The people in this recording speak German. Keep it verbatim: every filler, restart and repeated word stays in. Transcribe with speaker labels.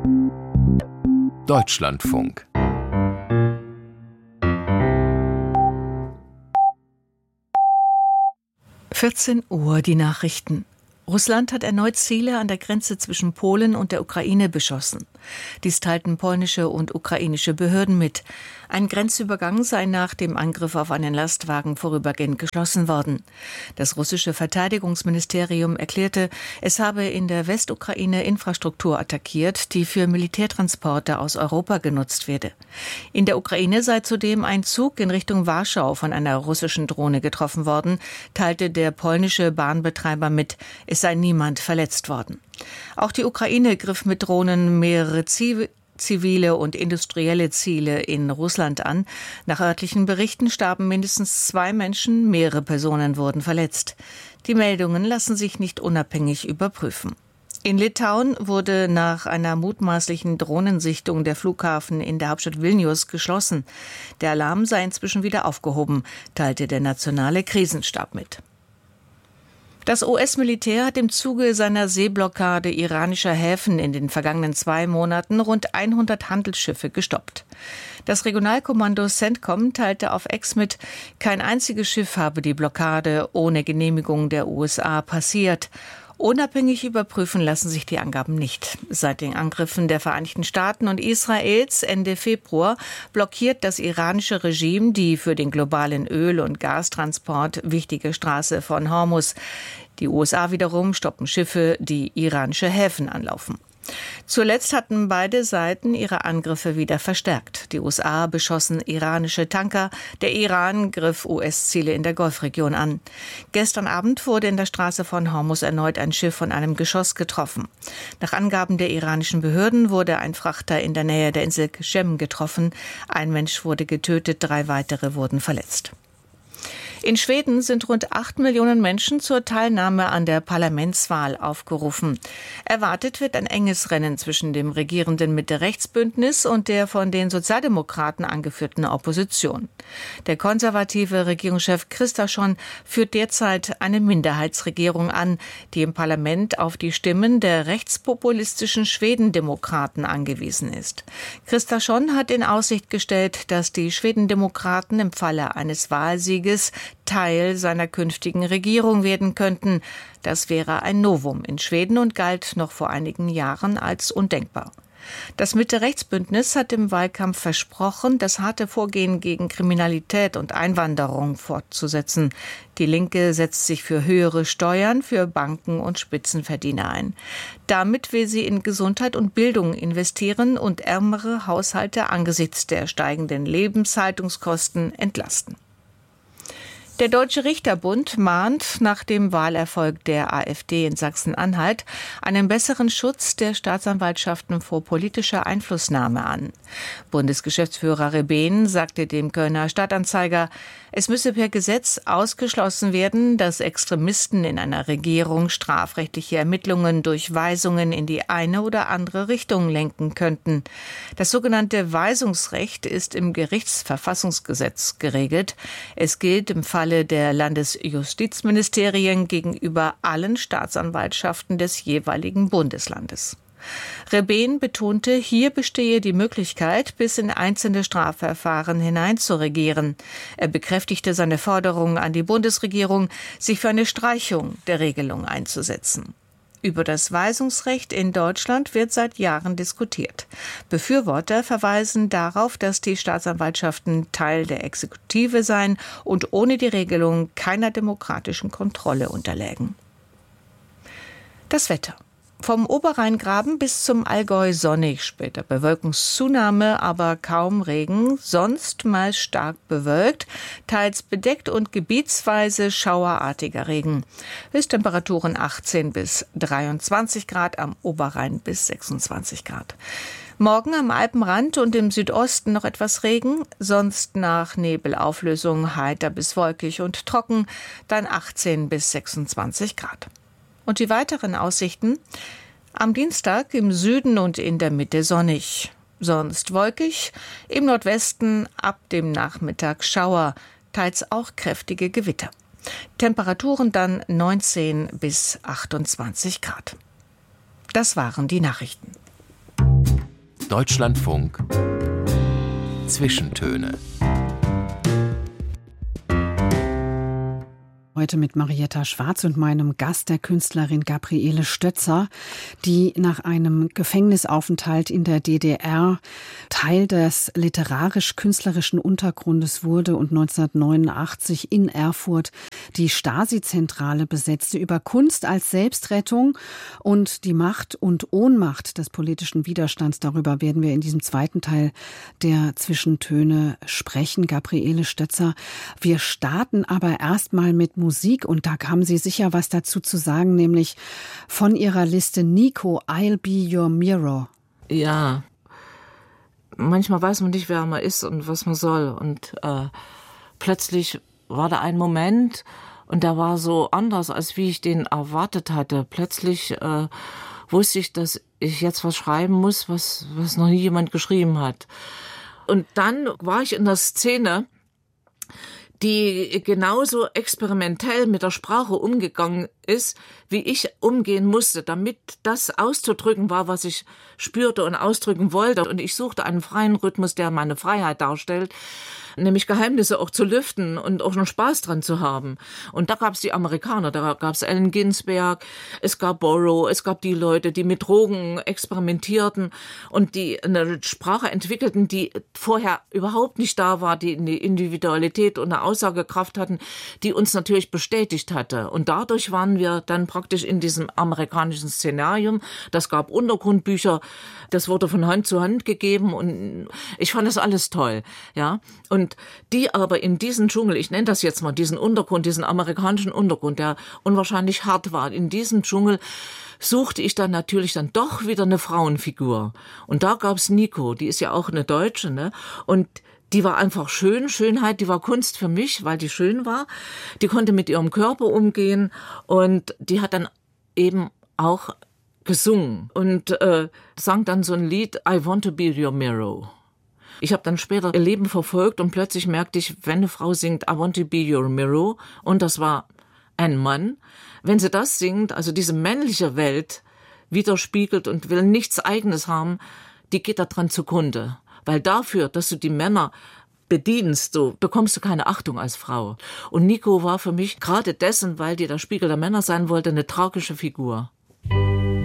Speaker 1: Deutschlandfunk.
Speaker 2: vierzehn Uhr, die Nachrichten. Russland hat erneut Ziele an der Grenze zwischen Polen und der Ukraine beschossen. Dies teilten polnische und ukrainische Behörden mit. Ein Grenzübergang sei nach dem Angriff auf einen Lastwagen vorübergehend geschlossen worden. Das russische Verteidigungsministerium erklärte, es habe in der Westukraine Infrastruktur attackiert, die für Militärtransporte aus Europa genutzt werde. In der Ukraine sei zudem ein Zug in Richtung Warschau von einer russischen Drohne getroffen worden, teilte der polnische Bahnbetreiber mit. Es sei niemand verletzt worden. Auch die Ukraine griff mit Drohnen mehrere zivile und industrielle Ziele in Russland an. Nach örtlichen Berichten starben mindestens zwei Menschen, mehrere Personen wurden verletzt. Die Meldungen lassen sich nicht unabhängig überprüfen. In Litauen wurde nach einer mutmaßlichen Drohnensichtung der Flughafen in der Hauptstadt Vilnius geschlossen. Der Alarm sei inzwischen wieder aufgehoben, teilte der nationale Krisenstab mit. Das U S-Militär hat im Zuge seiner Seeblockade iranischer Häfen in den vergangenen zwei Monaten rund hundert Handelsschiffe gestoppt. Das Regionalkommando CENTCOM teilte auf X mit, kein einziges Schiff habe die Blockade ohne Genehmigung der U S A passiert. Unabhängig überprüfen lassen sich die Angaben nicht. Seit den Angriffen der Vereinigten Staaten und Israels Ende Februar blockiert das iranische Regime die für den globalen Öl- und Gastransport wichtige Straße von Hormuz. Die U S A wiederum stoppen Schiffe, die iranische Häfen anlaufen. Zuletzt hatten beide Seiten ihre Angriffe wieder verstärkt. Die U S A beschossen iranische Tanker, der Iran griff U S-Ziele in der Golfregion an. Gestern Abend wurde in der Straße von Hormuz erneut ein Schiff von einem Geschoss getroffen. Nach Angaben der iranischen Behörden wurde ein Frachter in der Nähe der Insel Qeshm getroffen. Ein Mensch wurde getötet, drei weitere wurden verletzt. In Schweden sind rund acht Millionen Menschen zur Teilnahme an der Parlamentswahl aufgerufen. Erwartet wird ein enges Rennen zwischen dem regierenden Mitte-Rechts-Bündnis und der von den Sozialdemokraten angeführten Opposition. Der konservative Regierungschef Kristersson führt derzeit eine Minderheitsregierung an, die im Parlament auf die Stimmen der rechtspopulistischen Schwedendemokraten angewiesen ist. Kristersson hat in Aussicht gestellt, dass die Schwedendemokraten im Falle eines Wahlsieges Teil seiner künftigen Regierung werden könnten. Das wäre ein Novum in Schweden und galt noch vor einigen Jahren als undenkbar. Das Mitte-Rechts-Bündnis hat im Wahlkampf versprochen, das harte Vorgehen gegen Kriminalität und Einwanderung fortzusetzen. Die Linke setzt sich für höhere Steuern für Banken und Spitzenverdiener ein. Damit will sie in Gesundheit und Bildung investieren und ärmere Haushalte angesichts der steigenden Lebenshaltungskosten entlasten. Der Deutsche Richterbund mahnt nach dem Wahlerfolg der AfD in Sachsen-Anhalt einen besseren Schutz der Staatsanwaltschaften vor politischer Einflussnahme an. Bundesgeschäftsführer Rebehn sagte dem Kölner Stadtanzeiger, es müsse per Gesetz ausgeschlossen werden, dass Extremisten in einer Regierung strafrechtliche Ermittlungen durch Weisungen in die eine oder andere Richtung lenken könnten. Das sogenannte Weisungsrecht ist im Gerichtsverfassungsgesetz geregelt. Es gilt im Falle der Landesjustizministerien gegenüber allen Staatsanwaltschaften des jeweiligen Bundeslandes. Rebehn betonte, hier bestehe die Möglichkeit, bis in einzelne Strafverfahren hineinzuregieren. Er bekräftigte seine Forderung an die Bundesregierung, sich für eine Streichung der Regelung einzusetzen. Über das Weisungsrecht in Deutschland wird seit Jahren diskutiert. Befürworter verweisen darauf, dass die Staatsanwaltschaften Teil der Exekutive seien und ohne die Regelung keiner demokratischen Kontrolle unterlägen. Das Wetter. Vom Oberrheingraben bis zum Allgäu sonnig, später Bewölkungszunahme, aber kaum Regen, sonst meist stark bewölkt, teils bedeckt und gebietsweise schauerartiger Regen. Höchsttemperaturen achtzehn bis dreiundzwanzig Grad, am Oberrhein bis sechsundzwanzig Grad. Morgen am Alpenrand und im Südosten noch etwas Regen, sonst nach Nebelauflösung heiter bis wolkig und trocken, dann achtzehn bis sechsundzwanzig Grad. Und die weiteren Aussichten? Am Dienstag im Süden und in der Mitte sonnig. Sonst wolkig, im Nordwesten ab dem Nachmittag Schauer, teils auch kräftige Gewitter. Temperaturen dann neunzehn bis achtundzwanzig Grad. Das waren die Nachrichten.
Speaker 1: Deutschlandfunk Zwischentöne.
Speaker 3: Heute mit Marietta Schwarz und meinem Gast, der Künstlerin Gabriele Stötzer, die nach einem Gefängnisaufenthalt in der D D R Teil des literarisch-künstlerischen Untergrundes wurde und neunzehnhundertneunundachtzig in Erfurt die Stasi-Zentrale besetzte. Über Kunst als Selbstrettung und die Macht und Ohnmacht des politischen Widerstands, darüber werden wir in diesem zweiten Teil der Zwischentöne sprechen. Gabriele Stötzer, wir starten aber erstmal mit Musik und da haben Sie sicher was dazu zu sagen, nämlich von Ihrer Liste Nico, I'll Be Your Mirror.
Speaker 4: Ja, manchmal weiß man nicht, wer man ist und was man soll und äh, plötzlich war da ein Moment und der war so anders, als wie ich den erwartet hatte. Plötzlich äh, wusste ich, dass ich jetzt was schreiben muss, was, was noch nie jemand geschrieben hat. Und dann war ich in der Szene, die genauso experimentell mit der Sprache umgegangen ist, wie ich umgehen musste, damit das auszudrücken war, was ich spürte und ausdrücken wollte. Und ich suchte einen freien Rhythmus, der meine Freiheit darstellt, nämlich Geheimnisse auch zu lüften und auch einen Spaß dran zu haben. Und da gab es die Amerikaner, da gab es Allen Ginsberg, es gab Borrow, es gab die Leute, die mit Drogen experimentierten und die eine Sprache entwickelten, die vorher überhaupt nicht da war, die eine Individualität und eine Aussagekraft hatten, die uns natürlich bestätigt hatte. Und dadurch waren wir dann praktisch in diesem amerikanischen Szenarium. Das gab Untergrundbücher, das wurde von Hand zu Hand gegeben und ich fand das alles toll, ja. Und Und die aber in diesen Dschungel, ich nenne das jetzt mal diesen Untergrund, diesen amerikanischen Untergrund, der unwahrscheinlich hart war, in diesem Dschungel suchte ich dann natürlich dann doch wieder eine Frauenfigur. Und da gab's Nico, die ist ja auch eine Deutsche, ne? Und die war einfach schön, Schönheit, die war Kunst für mich, weil die schön war. Die konnte mit ihrem Körper umgehen und die hat dann eben auch gesungen und äh, sang dann so ein Lied, I Want to Be Your Mirror. Ich habe dann später ihr Leben verfolgt und plötzlich merkte ich, wenn eine Frau singt I want to be your mirror, und das war ein Mann, wenn sie das singt, also diese männliche Welt widerspiegelt und will nichts Eigenes haben, die geht da dran zugrunde. Weil dafür, dass du die Männer bedienst, so bekommst du keine Achtung als Frau. Und Nico war für mich gerade dessen, weil die der Spiegel der Männer sein wollte, eine tragische Figur.